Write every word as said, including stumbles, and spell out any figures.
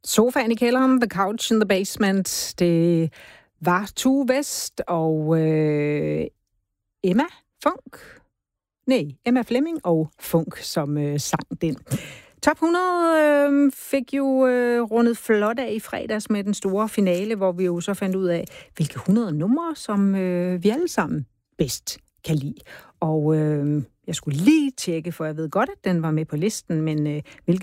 Sofaen i kælderen, The Couch in the Basement. Det var Tue West og øh, Emma Funk. Nej, Emma Fleming og Funk, som øh, sang den. Top hundrede øh, fik jo øh, rundet flot af i fredags med den store finale, hvor vi jo så fandt ud af, hvilke hundrede numre, som øh, vi alle sammen bedst kan lide. Og øh, jeg skulle lige tjekke, for jeg ved godt, at den var med på listen, men øh, hvilke